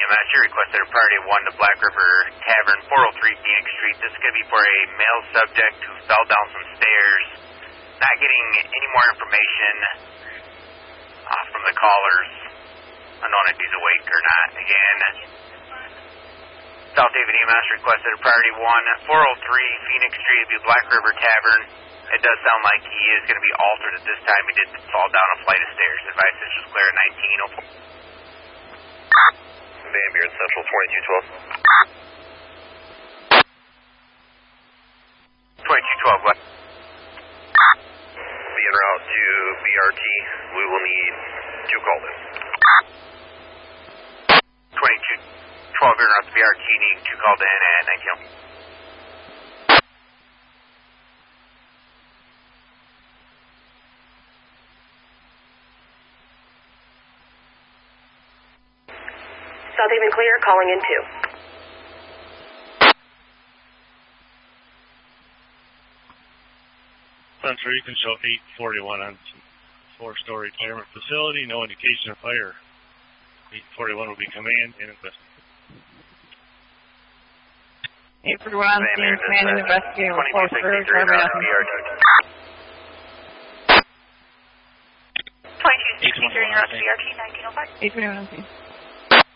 EMS, you requested a priority 1 to Black River Tavern, 403 Phoenix Street. This is going to be for a male subject who fell down some stairs. Not getting any more information from the callers, unknown if he's awake or not. Again, South Haven EMS requested a priority 1, 403 Phoenix Street, it'll be Black River Tavern. It does sound like he is going to be altered at this time. He did fall down a flight of stairs. Advice is just clear at 19. Van Buren Central 2212. 2212, what? Be en route to BRT. We will need 2 called in. 2212, en route to BRT, needing 2 called in at 19. South Haven clear, calling in 2. Central, you can show 841 on 4-story retirement facility, no indication of fire. 841 will be command and investigate. 841 on scene, command and investigate, 4-story retirement. 2263 in route to BRT 1905. 841 on scene.